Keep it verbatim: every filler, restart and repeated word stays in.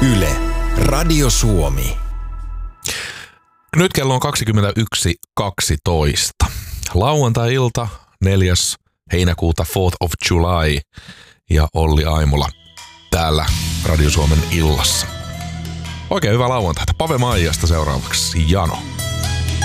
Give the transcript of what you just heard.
Yle, Radio Suomi. Nyt kello on kaksikymmentäyksi kaksitoista. Lauantai-ilta, neljäs heinäkuuta, fourth of July, ja Olli Aimola täällä Radio Suomen illassa. Oikein hyvää lauantaita. Pave Maijasta seuraavaksi Jano.